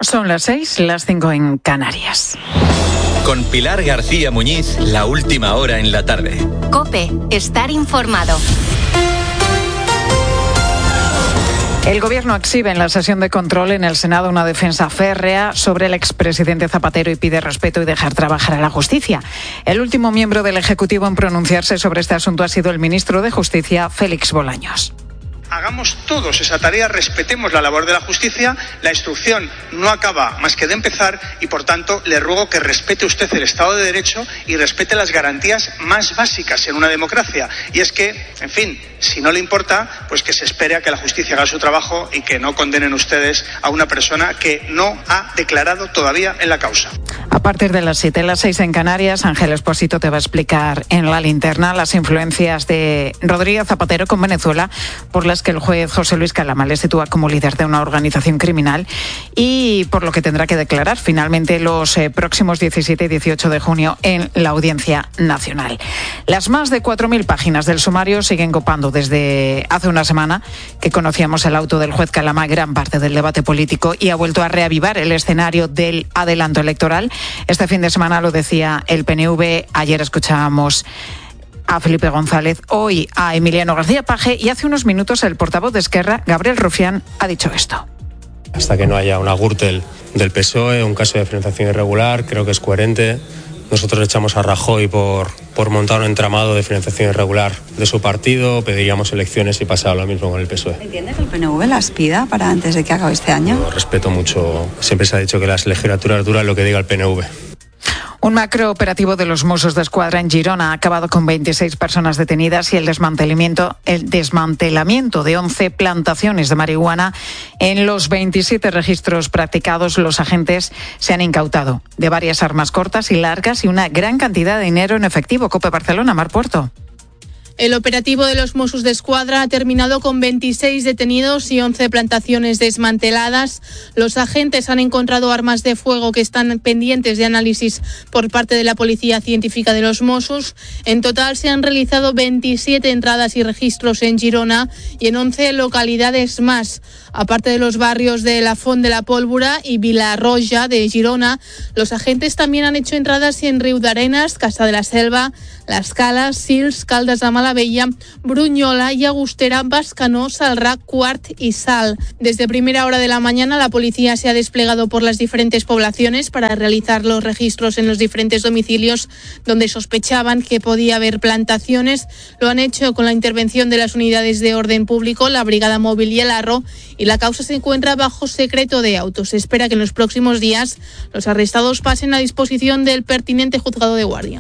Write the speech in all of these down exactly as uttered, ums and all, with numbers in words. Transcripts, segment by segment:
Son las seis, las cinco en Canarias. Con Pilar García Muñiz, la última hora en la tarde. COPE, estar informado. El Gobierno exhibe en la sesión de control en el Senado una defensa férrea sobre el expresidente Zapatero y pide respeto y dejar trabajar a la justicia. El último miembro del Ejecutivo en pronunciarse sobre este asunto ha sido el ministro de Justicia, Félix Bolaños. Hagamos todos esa tarea, respetemos la labor de la justicia, la instrucción no acaba más que de empezar y, por tanto, le ruego que respete usted el Estado de Derecho y respete las garantías más básicas en una democracia. Y es que, en fin, si no le importa, pues que se espere a que la justicia haga su trabajo y que no condenen ustedes a una persona que no ha declarado todavía en la causa. A partir de las siete, las seis en Canarias, Ángel Expósito te va a explicar en la linterna las influencias de Rodríguez Zapatero con Venezuela, por las que el juez José Luis Calama le sitúa como líder de una organización criminal y por lo que tendrá que declarar finalmente los eh, próximos diecisiete y dieciocho de junio en la Audiencia Nacional. Las más de cuatro mil páginas del sumario siguen copando desde hace una semana que conocíamos el auto del juez Calama gran parte del debate político y ha vuelto a reavivar el escenario del adelanto electoral. Este fin de semana lo decía el P N V, ayer escuchábamos a Felipe González, hoy a Emiliano García Paje y hace unos minutos el portavoz de Esquerra, Gabriel Rufián, ha dicho esto. Hasta que no haya una Gürtel del P S O E, un caso de financiación irregular, creo que es coherente. Nosotros echamos a Rajoy por, por montar un entramado de financiación irregular de su partido, pediríamos elecciones y pasaba lo mismo con el P S O E. ¿Entiende que el P N V las pida para antes de que acabe este año? Yo respeto mucho, siempre se ha dicho que las legislaturas duran lo que diga el P N V. Un macrooperativo de los Mossos d'Esquadra en Girona ha acabado con veintiséis personas detenidas y el desmantelamiento, el desmantelamiento de once plantaciones de marihuana. En los veintisiete registros practicados, los agentes se han incautado de varias armas cortas y largas y una gran cantidad de dinero en efectivo. COPE Barcelona, Mar Puerto. El operativo de los Mossos d'Esquadra ha terminado con veintiséis detenidos y once plantaciones desmanteladas. Los agentes han encontrado armas de fuego que están pendientes de análisis por parte de la Policía Científica de los Mossos. En total se han realizado veintisiete entradas y registros en Girona y en once localidades más. Aparte de los barrios de La Font de la Pólvora y Vilarroja de Girona, los agentes también han hecho entradas en Riudarenes, Casa de la Selva, Las Calas, Sils, Caldes de Malavella, Brunyola, Llagostera, Bascanó, Salrà, Quart y Sal. Desde primera hora de la mañana la policía se ha desplegado por las diferentes poblaciones para realizar los registros en los diferentes domicilios donde sospechaban que podía haber plantaciones. Lo han hecho con la intervención de las unidades de orden público, la Brigada Móvil y el Arro, y la causa se encuentra bajo secreto de autos. Se espera que en los próximos días los arrestados pasen a disposición del pertinente juzgado de guardia.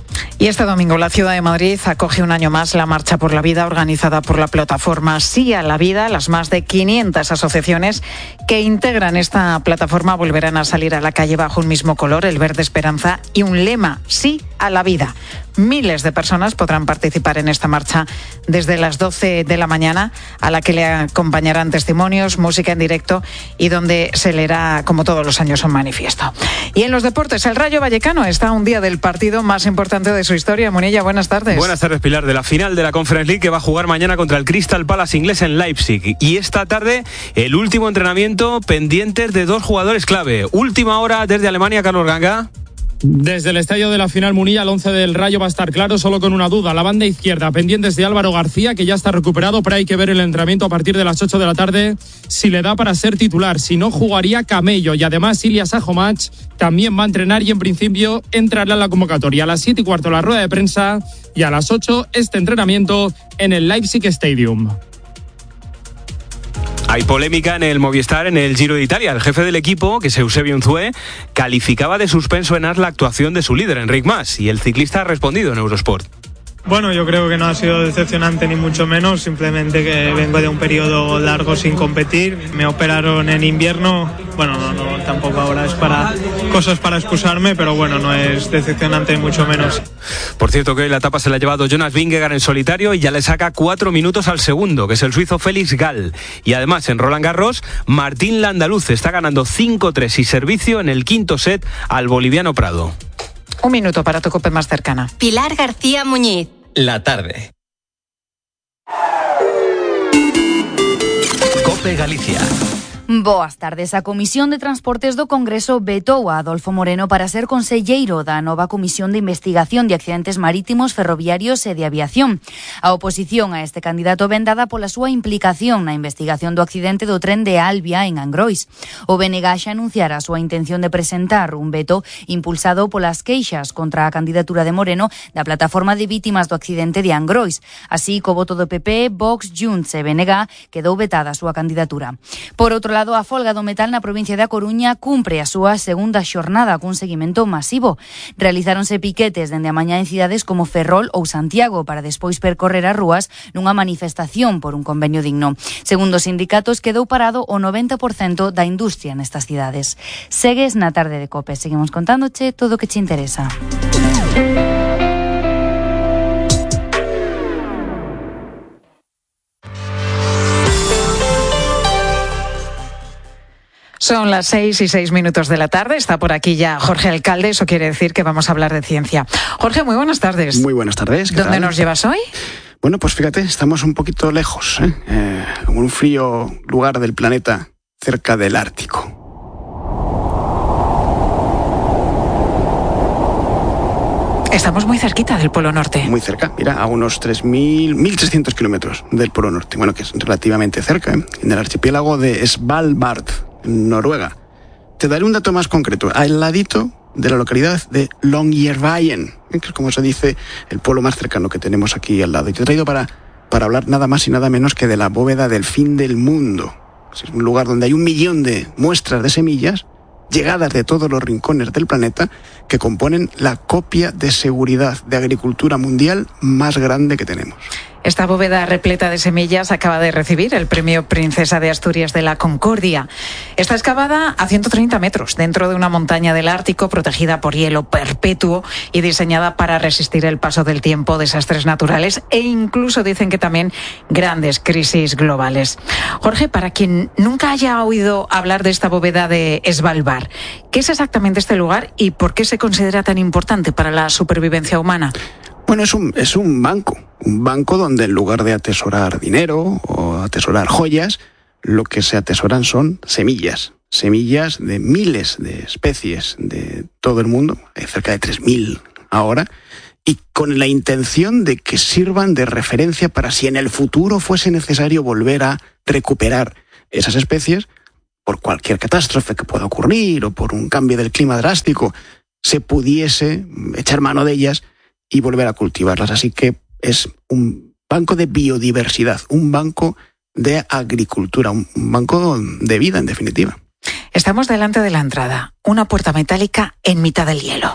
Y este domingo la ciudad de Madrid acoge un año más la Marcha por la Vida organizada por la plataforma Sí a la Vida. Las más de quinientas asociaciones que integran esta plataforma volverán a salir a la calle bajo un mismo color, el verde esperanza, y un lema: Sí a la Vida. Miles de personas podrán participar en esta marcha desde las doce de la mañana, a la que le acompañarán testimonios, música en directo y donde se leerá, como todos los años, un manifiesto. Y en los deportes, el Rayo Vallecano está a un día del partido más importante de su historia. Munilla, buenas tardes. Buenas tardes, Pilar. De la final de la Conference League que va a jugar mañana contra el Crystal Palace inglés en Leipzig. Y esta tarde, el último entrenamiento pendientes de dos jugadores clave. Última hora desde Alemania, Carlos Ganga. Desde el estadio de la final, Munilla, el once del Rayo va a estar claro, solo con una duda. La banda izquierda, pendientes de Álvaro García, que ya está recuperado, pero hay que ver el entrenamiento a partir de las ocho de la tarde, si le da para ser titular. Si no, jugaría Camello. Y además, Ilyas Sajomach también va a entrenar y en principio entrará en la convocatoria. A las siete y cuarto la rueda de prensa y a las ocho este entrenamiento en el Leipzig Stadium. Hay polémica en el Movistar en el Giro de Italia. El jefe del equipo, que es Eusebio Unzué, calificaba de suspenso en As la actuación de su líder, Enric Mas, y el ciclista ha respondido en Eurosport. Bueno, yo creo que no ha sido decepcionante ni mucho menos, simplemente que vengo de un periodo largo sin competir. Me operaron en invierno, bueno, no, no, tampoco ahora es para cosas para excusarme, pero bueno, no es decepcionante ni mucho menos. Por cierto que hoy la etapa se la ha llevado Jonas Vingegaard en solitario y ya le saca cuatro minutos al segundo, que es el suizo Félix Gall. Y además en Roland Garros, Martín Landaluz está ganando cinco tres y servicio en el quinto set al boliviano Prado. Un minuto para tu COPE más cercana. Pilar García Muñiz. La tarde. COPE Galicia. Boas tardes. A Comisión de Transportes do Congreso vetou a Adolfo Moreno para ser conselleiro da nova Comisión de Investigación de Accidentes Marítimos, Ferroviarios e de Aviación. A oposición a este candidato ven dada pola súa implicación na investigación do accidente do tren de Albia en Angrois. O B N G xa anunciara a súa intención de presentar un veto impulsado polas queixas contra a candidatura de Moreno da plataforma de vítimas do accidente de Angrois. Así, co voto do P P, Vox, Junts e B N G quedou vetada a súa candidatura. Por outro lado, a folga do metal na provincia da Coruña cumpre a súa segunda xornada cun seguimento masivo. Realizáronse piquetes dende a mañá en cidades como Ferrol ou Santiago para despois percorrer as rúas nunha manifestación por un convenio digno. Segundo os sindicatos, quedou parado o noventa por cento da industria nestas cidades. Segues na tarde de COPE. Seguimos contándoche todo o que te interesa. Son las seis y seis minutos de la tarde. Está por aquí ya Jorge Alcalde. Eso quiere decir que vamos a hablar de ciencia. Jorge, muy buenas tardes. Muy buenas tardes. ¿Dónde tal? Nos llevas hoy? Bueno, pues fíjate, estamos un poquito lejos, ¿eh? Eh, en un frío lugar del planeta cerca del Ártico. Estamos muy cerquita del Polo Norte. Muy cerca, mira, a unos tres mil, mil trescientos kilómetros del Polo Norte. Bueno, que es relativamente cerca, ¿eh? En el archipiélago de Svalbard, en Noruega. Te daré un dato más concreto. Al ladito de la localidad de Longyearbyen, ¿eh? Que es como se dice el pueblo más cercano que tenemos aquí al lado. Y te he traído para, para hablar nada más y nada menos que de la bóveda del fin del mundo. Es un lugar donde hay un millón de muestras de semillas llegadas de todos los rincones del planeta, que componen la copia de seguridad de agricultura mundial más grande que tenemos. Esta bóveda repleta de semillas acaba de recibir el premio Princesa de Asturias de la Concordia. Está excavada a ciento treinta metros dentro de una montaña del Ártico protegida por hielo perpetuo y diseñada para resistir el paso del tiempo, desastres naturales e incluso dicen que también grandes crisis globales. Jorge, para quien nunca haya oído hablar de esta bóveda de Svalbard, ¿qué es exactamente este lugar y por qué se considera tan importante para la supervivencia humana? Bueno, es un, es un banco, un banco donde en lugar de atesorar dinero o atesorar joyas, lo que se atesoran son semillas, semillas de miles de especies de todo el mundo, hay cerca de tres mil ahora, y con la intención de que sirvan de referencia para si en el futuro fuese necesario volver a recuperar esas especies, por cualquier catástrofe que pueda ocurrir o por un cambio del clima drástico, se pudiese echar mano de ellas y volver a cultivarlas. Así que es un banco de biodiversidad, un banco de agricultura, un banco de vida, en definitiva. Estamos delante de la entrada, una puerta metálica en mitad del hielo.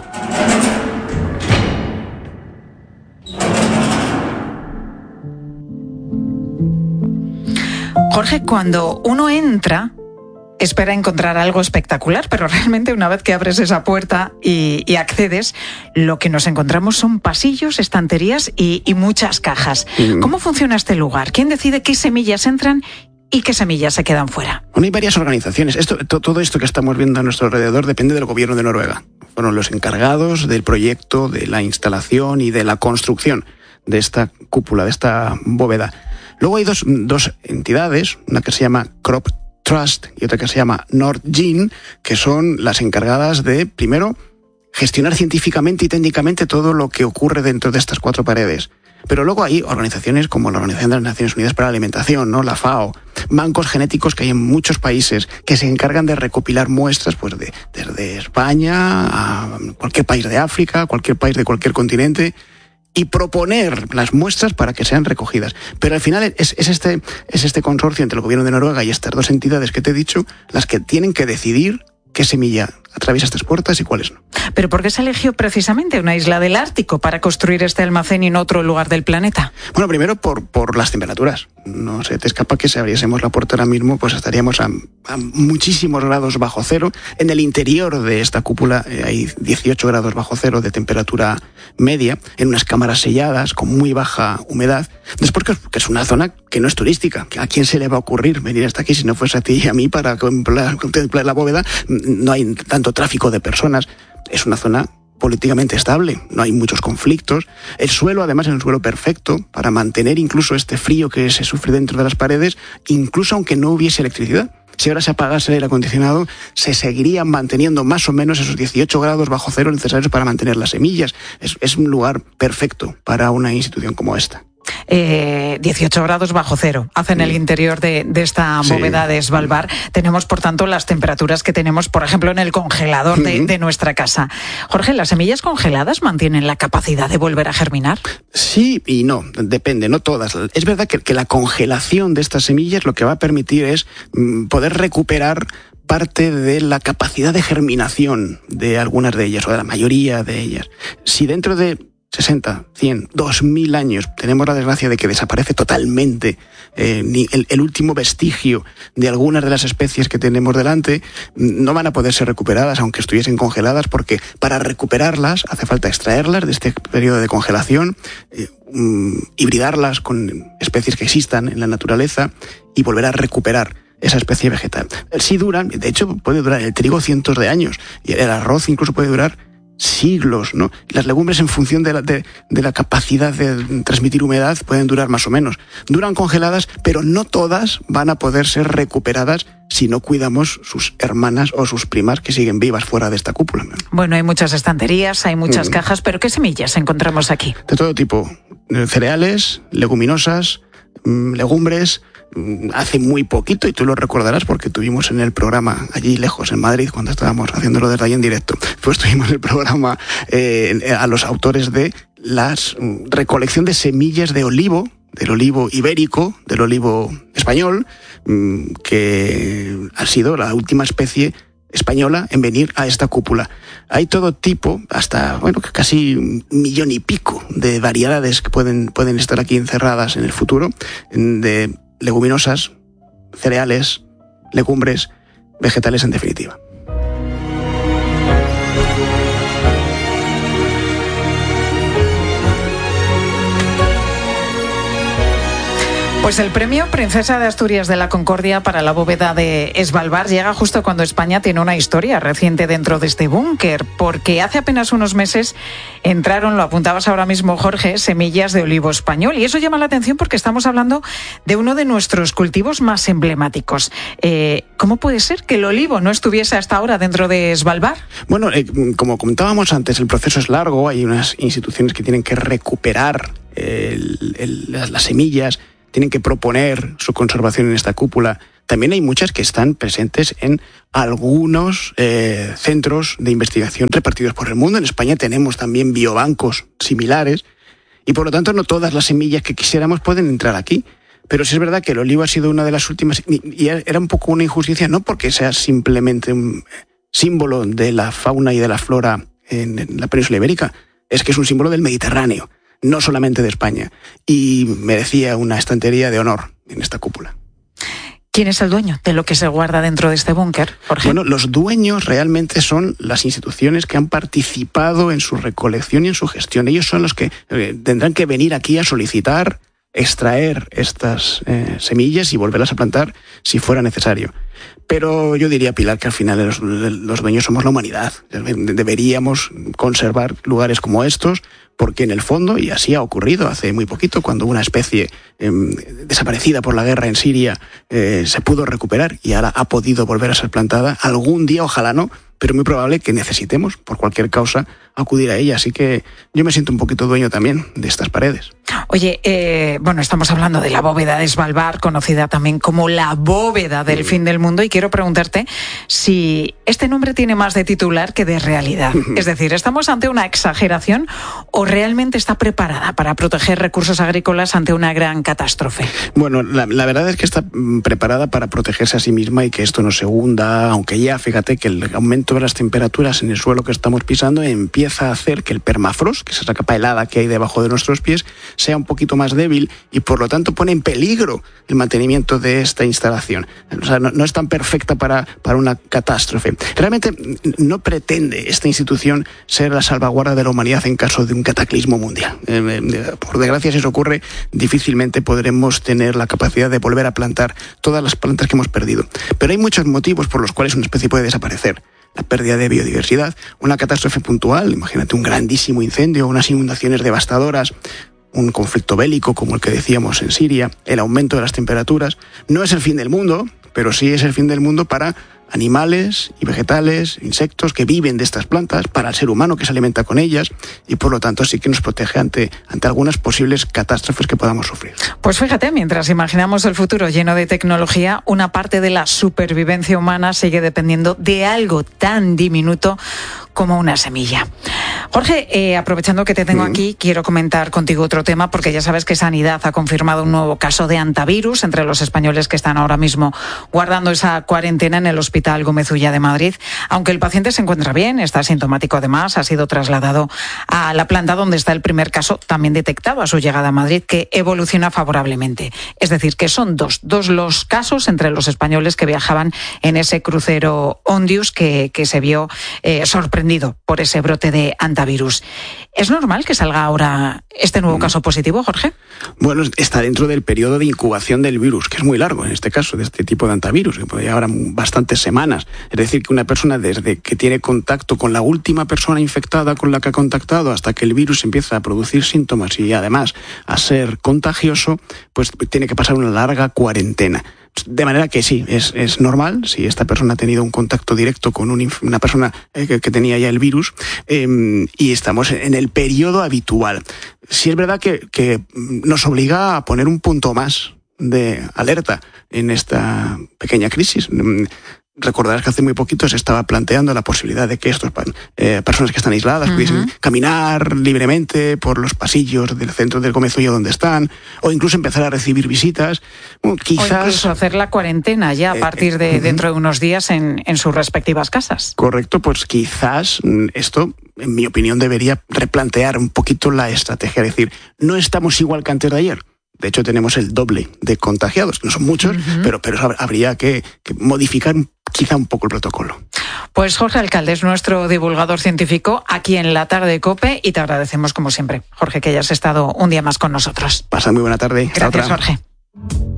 Jorge, cuando uno entra, espera encontrar algo espectacular, pero realmente una vez que abres esa puerta y, y accedes, lo que nos encontramos son pasillos, estanterías y, y muchas cajas. Mm. ¿Cómo funciona este lugar? ¿Quién decide qué semillas entran y qué semillas se quedan fuera? Bueno, hay varias organizaciones. Esto, to, todo esto que estamos viendo a nuestro alrededor depende del gobierno de Noruega. Fueron los encargados del proyecto, de la instalación y de la construcción de esta cúpula, de esta bóveda. Luego hay dos, dos entidades, una que se llama Crop Trust y otra que se llama Nordgyn, que son las encargadas de, primero, gestionar científicamente y técnicamente todo lo que ocurre dentro de estas cuatro paredes. Pero luego hay organizaciones como la Organización de las Naciones Unidas para la Alimentación, ¿no? La FAO, bancos genéticos que hay en muchos países que se encargan de recopilar muestras, pues de, desde España a cualquier país de África, cualquier país de cualquier continente, y proponer las muestras para que sean recogidas. Pero al final es, es, este, es este consorcio entre el gobierno de Noruega y estas dos entidades que te he dicho las que tienen que decidir qué semilla atraviesa estas puertas y cuáles no. ¿Pero por qué se eligió precisamente una isla del Ártico para construir este almacén y en otro lugar del planeta? Bueno, primero por, por las temperaturas. No se te escapa que si abriésemos la puerta ahora mismo, pues estaríamos a, a muchísimos grados bajo cero. En el interior de esta cúpula eh, hay dieciocho grados bajo cero de temperatura media, en unas cámaras selladas con muy baja humedad. Después que, que es una zona que no es turística. ¿A quién se le va a ocurrir venir hasta aquí si no fuese a ti y a mí para contemplar, contemplar la bóveda? No hay tanto tráfico de personas. Es una zona políticamente estable, no hay muchos conflictos. El suelo, además, es un suelo perfecto para mantener incluso este frío que se sufre dentro de las paredes, incluso aunque no hubiese electricidad. si ahora se apagase el aire acondicionado, se seguirían manteniendo más o menos esos dieciocho grados bajo cero necesarios para mantener las semillas. Es, es un lugar perfecto para una institución como esta. Eh, dieciocho grados bajo cero hacen el interior de, de esta Sí. bóveda de Svalbard. Tenemos, por tanto, las temperaturas que tenemos, por ejemplo, en el congelador de, Ujú. de nuestra casa. Jorge, ¿las semillas congeladas mantienen la capacidad de volver a germinar? Sí y no, depende, no todas. Es verdad que, que la congelación de estas semillas lo que va a permitir es mm, poder recuperar parte de la capacidad de germinación de algunas de ellas, o de la mayoría de ellas. Si dentro de sesenta, cien, dos mil años tenemos la desgracia de que desaparece totalmente eh, ni el, el último vestigio de algunas de las especies que tenemos delante, no van a poder ser recuperadas aunque estuviesen congeladas, porque para recuperarlas hace falta extraerlas de este periodo de congelación, eh, um, hibridarlas con especies que existan en la naturaleza y volver a recuperar esa especie vegetal. Sí duran, de hecho puede durar el trigo cientos de años, y el arroz incluso puede durar siglos, ¿no? Las legumbres, en función de la, de, de la capacidad de transmitir humedad, pueden durar más o menos. Duran congeladas, pero no todas van a poder ser recuperadas si no cuidamos sus hermanas o sus primas que siguen vivas fuera de esta cúpula. Bueno, hay muchas estanterías, hay muchas Mm. cajas, pero ¿qué semillas encontramos aquí? De todo tipo, eh, cereales, leguminosas, mm, legumbres. Mm, Hace muy poquito, y tú lo recordarás porque tuvimos en el programa allí lejos, en Madrid, cuando estábamos haciéndolo desde allí en directo, pues tuvimos el programa eh, a los autores de la mm, recolección de semillas de olivo, del olivo ibérico, del olivo español, mm, que ha sido la última especie española en venir a esta cúpula. Hay todo tipo, hasta, bueno, casi un millón y pico de variedades que pueden, pueden estar aquí encerradas en el futuro, de leguminosas, cereales, legumbres, vegetales en definitiva. Pues el premio Princesa de Asturias de la Concordia para la bóveda de Svalbard llega justo cuando España tiene una historia reciente dentro de este búnker, porque hace apenas unos meses entraron, lo apuntabas ahora mismo, Jorge, semillas de olivo español, y eso llama la atención porque estamos hablando de uno de nuestros cultivos más emblemáticos. Eh, ¿Cómo puede ser que el olivo no estuviese hasta ahora dentro de Svalbard? Bueno, eh, como comentábamos antes, el proceso es largo, hay unas instituciones que tienen que recuperar el, el, las, las semillas, tienen que proponer su conservación en esta cúpula. También hay muchas que están presentes en algunos eh, centros de investigación repartidos por el mundo. En España tenemos también biobancos similares y, por lo tanto, no todas las semillas que quisiéramos pueden entrar aquí. Pero sí es verdad que el olivo ha sido una de las últimas, y era un poco una injusticia, no porque sea simplemente un símbolo de la fauna y de la flora en la península ibérica, es que es un símbolo del Mediterráneo, no solamente de España, y merecía una estantería de honor en esta cúpula. ¿Quién es el dueño de lo que se guarda dentro de este búnker, Jorge? Bueno, los dueños realmente son las instituciones que han participado en su recolección y en su gestión. Ellos son los que eh, tendrán que venir aquí a solicitar, extraer estas eh, semillas y volverlas a plantar si fuera necesario. Pero yo diría, Pilar, que al final los, los dueños somos la humanidad. Deberíamos conservar lugares como estos, porque en el fondo, y así ha ocurrido hace muy poquito, cuando una especie eh, desaparecida por la guerra en Siria eh, se pudo recuperar y ahora ha podido volver a ser plantada, algún día, ojalá no, pero muy probable que necesitemos, por cualquier causa, acudir a ella. Así que yo me siento un poquito dueño también de estas paredes. Oye, eh, bueno, estamos hablando de la bóveda de Svalbard, conocida también como la bóveda del fin del mundo, y quiero preguntarte si este nombre tiene más de titular que de realidad. Es decir, ¿estamos ante una exageración o realmente está preparada para proteger recursos agrícolas ante una gran catástrofe? Bueno, la, la verdad es que está preparada para protegerse a sí misma y que esto no se hunda, aunque ya, fíjate que el aumento de las temperaturas en el suelo que estamos pisando empieza a hacer que el permafrost, que es esa capa helada que hay debajo de nuestros pies, sea un poquito más débil y por lo tanto pone en peligro el mantenimiento de esta instalación. O sea, no, no es tan perfecta para, para una catástrofe. Realmente no pretende esta institución ser la salvaguarda de la humanidad en caso de un cataclismo mundial. Eh, eh, por desgracia, si eso ocurre, difícilmente podremos tener la capacidad de volver a plantar todas las plantas que hemos perdido. Pero hay muchos motivos por los cuales una especie puede desaparecer. La pérdida de biodiversidad, una catástrofe puntual, imagínate un grandísimo incendio, unas inundaciones devastadoras, un conflicto bélico como el que decíamos en Siria, el aumento de las temperaturas. No es el fin del mundo, pero sí es el fin del mundo para animales y vegetales, insectos que viven de estas plantas, para el ser humano que se alimenta con ellas, y por lo tanto sí que nos protege ante, ante algunas posibles catástrofes que podamos sufrir. Pues fíjate, mientras imaginamos el futuro lleno de tecnología, una parte de la supervivencia humana sigue dependiendo de algo tan diminuto como una semilla. Jorge, eh, aprovechando que te tengo aquí, quiero comentar contigo otro tema, porque ya sabes que Sanidad ha confirmado un nuevo caso de hantavirus entre los españoles que están ahora mismo guardando esa cuarentena en el Hospital Gómez Ulla de Madrid. Aunque el paciente se encuentra bien, está asintomático además, ha sido trasladado a la planta donde está el primer caso también detectado a su llegada a Madrid, que evoluciona favorablemente. Es decir, que son dos, dos los casos entre los españoles que viajaban en ese crucero Ondius que, que se vio eh, sorprendido por ese brote de hantavirus. ¿Es normal que salga ahora este nuevo caso positivo, Jorge? Bueno, está dentro del periodo de incubación del virus, que es muy largo en este caso, de este tipo de hantavirus, que puede llevar bastantes semanas. Es decir, que una persona desde que tiene contacto con la última persona infectada con la que ha contactado hasta que el virus empieza a producir síntomas y además a ser contagioso, pues tiene que pasar una larga cuarentena. De manera que sí, es, es normal, si esta persona ha tenido un contacto directo con un, una persona eh, que, que tenía ya el virus, eh, y estamos en el periodo habitual. Sí es verdad que, que nos obliga a poner un punto más de alerta en esta pequeña crisis. Recordarás que hace muy poquito se estaba planteando la posibilidad de que estas eh, personas que están aisladas uh-huh. pudiesen caminar libremente por los pasillos del centro del Gómez Ulla donde están, o incluso empezar a recibir visitas. Bueno, quizás, o incluso hacer la cuarentena ya a partir de eh, uh-huh. dentro de unos días en, en sus respectivas casas. Correcto, pues quizás esto, en mi opinión, debería replantear un poquito la estrategia. Es decir, no estamos igual que antes de ayer. De hecho, tenemos el doble de contagiados. No son muchos, uh-huh. pero, pero habría que, que modificar quizá un poco el protocolo. Pues Jorge Alcalde es nuestro divulgador científico aquí en La Tarde de COPE y te agradecemos como siempre, Jorge, que hayas estado un día más con nosotros. Pasa muy buena tarde. Gracias, Jorge.